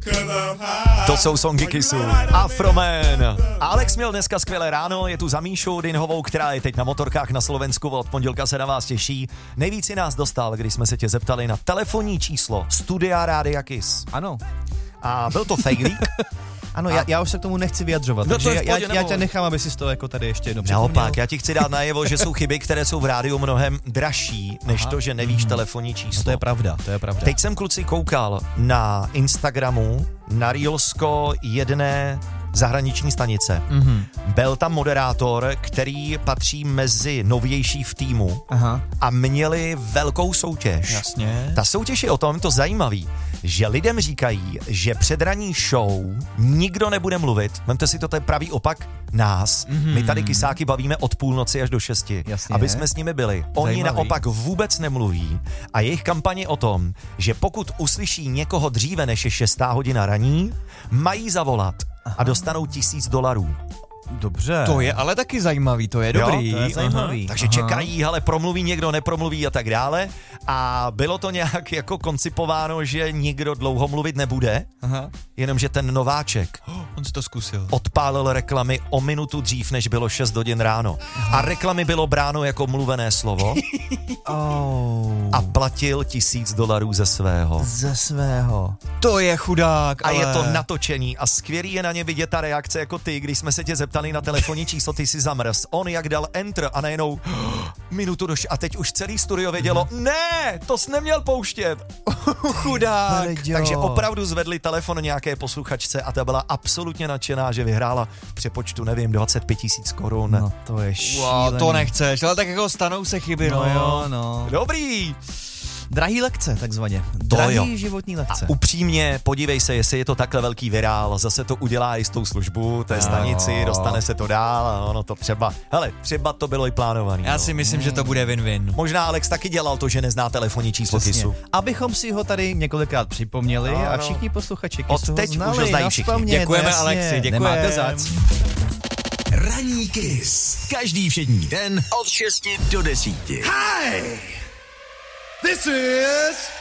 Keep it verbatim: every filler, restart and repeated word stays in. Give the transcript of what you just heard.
To jsou songy Kissu. Afroman. Alex měl dneska skvělé ráno, je tu za Míšu Dynhovou, která je teď na motorkách na Slovensku, od pondělka se na vás těší. Nejvíc si nás dostal, když jsme se tě zeptali na telefonní číslo Studia Rádia Kiss. Ano. A byl to fake leak? Ano, já, já už se k tomu nechci vyjadřovat, No takže já, já, já tě nechám, aby si to jako tady ještě jednou připomněl. Naopak, já ti chci dát najevo, že jsou chyby, které jsou v rádiu mnohem dražší, než Aha. to, že nevíš mm. telefonní číslo. No to je pravda, to je pravda. Teď jsem, kluci, koukal na Instagramu, na Reelsko jedné zahraniční stanice. Mm-hmm. Byl tam moderátor, který patří mezi novější v týmu. Aha. A měli velkou soutěž. Jasně. Ta soutěž je o tom, to zajímavý, že lidem říkají, že před ranní show nikdo nebude mluvit. Vemte si to, to je pravý opak nás. Mm-hmm. My tady Kisáky bavíme od půlnoci až do šesti, Jasně. aby jsme s nimi byli. Oni Zajímavý. naopak vůbec nemluví a jejich kampaně o tom, že pokud uslyší někoho dříve než je šestá hodina raní, mají zavolat. Aha. A dostanou tisíc dolarů. Dobře. To je ale taky zajímavý, to je dobrý. Jo, to je zajímavý. Aha. Takže Aha. čekají, ale promluví někdo, nepromluví a tak dále. A bylo to nějak jako koncipováno, že nikdo dlouho mluvit nebude, Aha. jenomže ten nováček Oh, on si to zkusil. odpálil reklamy o minutu dřív, než bylo šest hodin ráno. Aha. A reklamy bylo bráno jako mluvené slovo oh. a platil tisíc dolarů ze svého. Ze svého. To je chudák, A ale... je to natočený a skvělý je na ně vidět ta reakce jako ty, když jsme se tě zeptali na telefonní číslo, ty si zamrz. On jak dal enter a najednou minutu doš a teď už celý studio vědělo, ne, to jsi neměl pouštět. Chudák. Takže opravdu zvedli telefon nějaké posluchačce a ta byla absolutně nadšená, že vyhrála v přepočtu, nevím, dvacet pět tisíc korun. No to je šílený. Wow, to nechceš, ale tak jako stanou se chyby, no, No jo. jo, no. Dobrý. Drahý lekce, takzvaně. To Drahý jo. životní lekce. A upřímně, podívej se, jestli je to takhle velký virál, zase to udělá jistou službu té stanici, dostane se to dál a ono to třeba, hele, třeba to bylo i plánovaný. Já no. si myslím, že to bude win-win. Možná Alex taky dělal to, že nezná telefonní číslo Přesně. Kissu. Abychom si ho tady několikrát připomněli Ano. a všichni posluchači Od Kissu ho teď už znali, ho znají všichni. nazpamět, Děkujeme, jasně. Alexi, děkujeme. Nemáte zac. Ranní Kiss. Každý všední den od šesti do desíti. Hi! This is